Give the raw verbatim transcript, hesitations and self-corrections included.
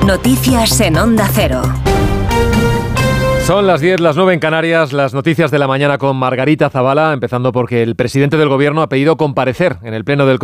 Noticias en Onda Cero. Son las diez, las nueve en Canarias, las noticias de la mañana con Margarita Zavala, empezando porque el presidente del Gobierno ha pedido comparecer en el Pleno del